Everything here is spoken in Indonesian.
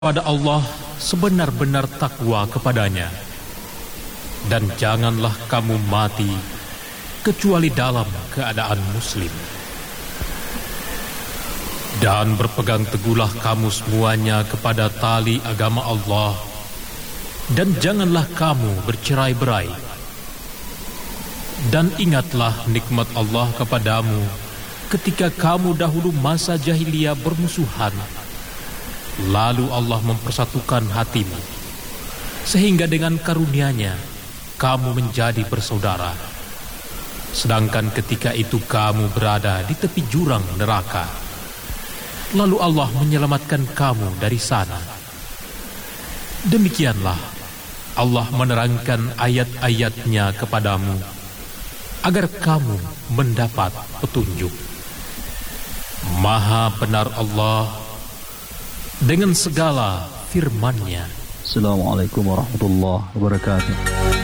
Pada Allah sebenar-benar takwa kepadanya, dan janganlah kamu mati kecuali dalam keadaan muslim. Dan berpegang teguhlah kamu semuanya kepada tali agama Allah, dan janganlah kamu bercerai-berai. Dan ingatlah nikmat Allah kepadamu ketika kamu dahulu masa jahiliyah bermusuhan. Lalu Allah mempersatukan hatimu, sehingga dengan karunia-Nya kamu menjadi bersaudara. Sedangkan ketika itu kamu berada di tepi jurang neraka, lalu Allah menyelamatkan kamu dari sana. Demikianlah Allah menerangkan ayat-ayat-Nya kepadamu agar kamu mendapat petunjuk. Maha benar Allah dengan segala firman-Nya. Assalamualaikum warahmatullahi wabarakatuh.